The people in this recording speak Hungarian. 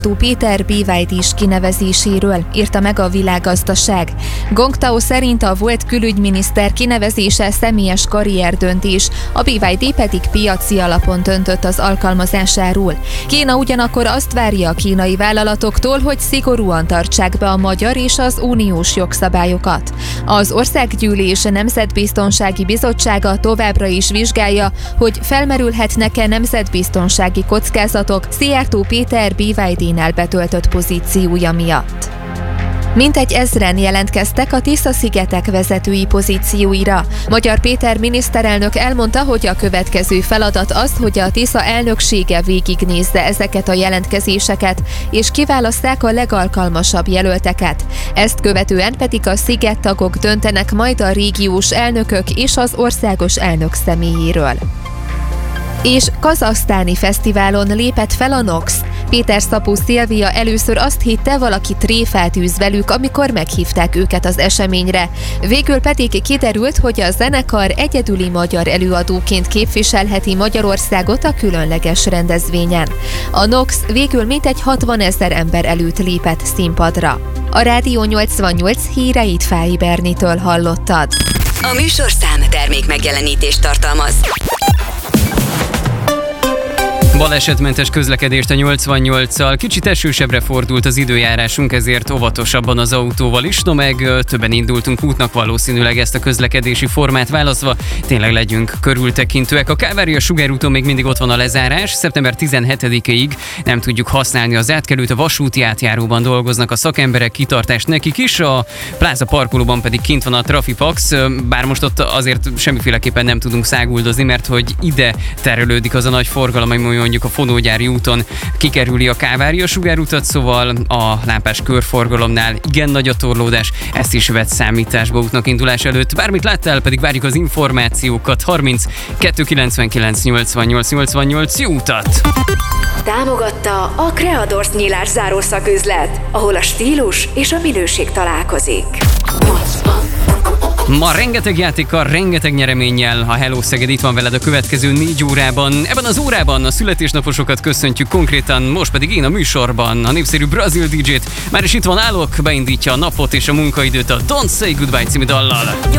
Péter BYD-s kinevezéséről, írta meg a Világgazdaság. Gong Tao szerint a volt külügyminiszter kinevezése személyes karrierdöntés, a BYD pedig piaci alapon döntött az alkalmazásáról. Kína ugyanakkor azt várja a kínai vállalatoktól, hogy szigorúan tartsák be a magyar és az uniós jogszabályokat. Az Országgyűlés Nemzetbiztonsági Bizottsága továbbra is vizsgálja, hogy felmerülhetnek-e nemzetbiztonsági kockázatok Szijjártó Péter BYD-nál betöltött pozíciója miatt. Mintegy 1000-en jelentkeztek a Tisza-szigetek vezetői pozícióira. Magyar Péter miniszterelnök elmondta, hogy a következő feladat az, hogy a Tisza elnöksége végignézze ezeket a jelentkezéseket, és kiválasszák a legalkalmasabb jelölteket. Ezt követően pedig a szigettagok döntenek majd a régiós elnökök és az országos elnök személyéről. És kazahsztáni fesztiválon lépett fel a Nox. Péter Szabó Szilvia először azt hitte, valaki tréfát űz velük, amikor meghívták őket az eseményre. Végül pedig kiderült, hogy a zenekar egyedüli magyar előadóként képviselheti Magyarországot a különleges rendezvényen. A Nox végül mintegy 60 000 ember előtt lépett színpadra. A Rádió 88 híreit Fáy Bernitől hallottad. A műsorszám termék megjelenítést tartalmaz. Balesetmentes közlekedést a 88-szal, kicsit esősebbre fordult az időjárásunk, ezért óvatosabban az autóval is, no meg többen indultunk útnak valószínűleg ezt a közlekedési formát választva, tényleg legyünk körültekintőek. A Kálvária-Sugár úton még mindig ott van a lezárás, szeptember 17-ig nem tudjuk használni az átkelőt, a vasúti átjáróban dolgoznak a szakemberek, kitartást nekik is, a Pláza parkolóban pedig kint van a Trafipax, bár most ott azért semmiféleképpen nem tudunk száguldozni, mert hogy ide terelődik az a nagy forgalom, ami mondjuk a Fonógyári úton kikerüli a Kálvária-Sugár utat, szóval a lámpás körforgalomnál igen nagy a torlódás, ezt is vett számításba útnak indulás előtt. Bármit láttál, pedig várjuk az információkat. 30 299 88 88, jó utat! Támogatta a Creadors nyílás zárószaküzlet, ahol a stílus és a minőség találkozik. Ma rengeteg játékkal, rengeteg nyereménnyel a Hello Szeged itt van veled a következő 4 órában. Ebben az órában a születésnaposokat köszöntjük konkrétan, most pedig én a műsorban a népszerű brazil DJ-t. Már is itt van állok, beindítja a napot és a munkaidőt a Don't Say Goodbye című dallal.